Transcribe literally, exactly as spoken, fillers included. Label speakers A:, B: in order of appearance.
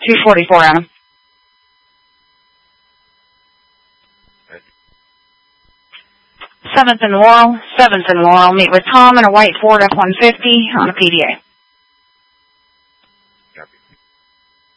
A: two forty-four, Adam. seventh and Laurel, seventh and Laurel. Meet with Tom in a white Ford F one fifty on a P D A.